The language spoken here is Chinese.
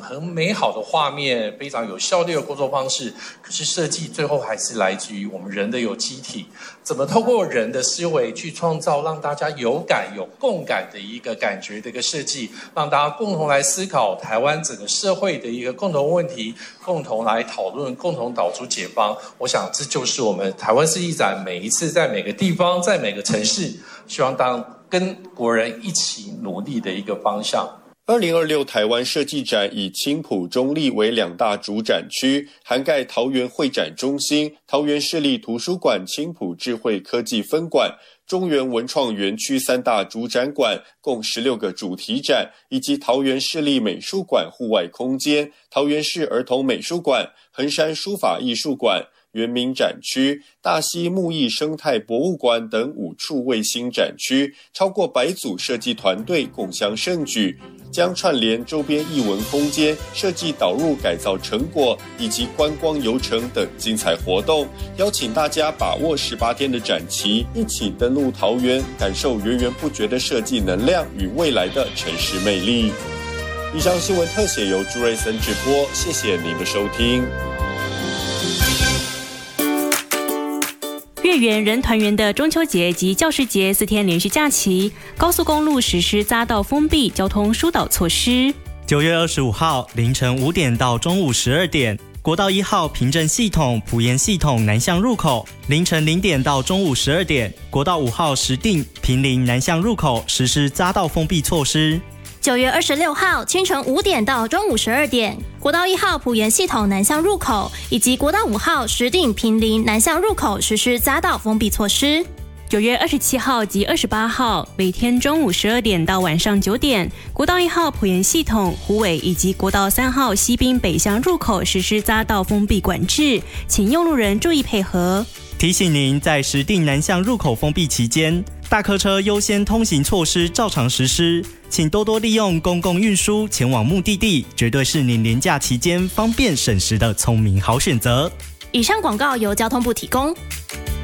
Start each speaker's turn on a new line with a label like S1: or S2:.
S1: 很美好的画面，非常有效率的工作方式，可是设计最后还是来自于我们人的有机体，怎么透过人的思维去创造让大家有感有共感的一个感觉的一个设计，让大家共同来思考台湾整个社会的一个共同问题，共同来讨论，共同找出解方。我想这就是我们台湾设计展每一次在每个地方在每个城市希望跟国人一起努力的一个方向。
S2: 2026台湾设计展以青埔中立为2大主展区，涵盖桃园会展中心、桃园市立图书馆青埔智慧科技分馆、中原文创园区3大主展馆，共16个主题展，以及桃园市立美术馆户外空间、桃园市儿童美术馆、衡山书法艺术馆、原民展区、大溪木艺生态博物馆等5处卫星展区，超过100组设计团队共襄盛举，将串联周边艺文空间、设计导入改造成果以及观光游程等精彩活动，邀请大家把握18天的展期，一起登陆桃园，感受源源不绝的设计能量与未来的城市魅力。以上新闻特写由朱瑞森直播，谢谢您的收听。
S3: 月圆人团圆的中秋节及教师节4天连续假期，高速公路实施匝道封闭交通疏导措施。
S4: 9月25号凌晨5点到中午12点，国道1号平镇系统、埔盐系统南向入口，凌晨0点到中午12点，国道5号石碇、坪林南向入口实施匝道封闭措施。
S5: 9月26号清晨5点到中午12点，国道1号埔盐系统南向入口以及国道5号石碇、坪林南向入口实施匝道封闭措施。
S3: 9月27号及28号每天中午12点到晚上9点，国道1号埔盐系统、虎尾以及国道3号西滨北向入口实施匝道封闭管制，请用路人注意配合。
S4: 提醒您，在石碇南向入口封闭期间，大客车优先通行措施照常实施，请多多利用公共运输前往目的地，绝对是您连假期间方便省时的聪明好选择。
S5: 以上广告由交通部提供。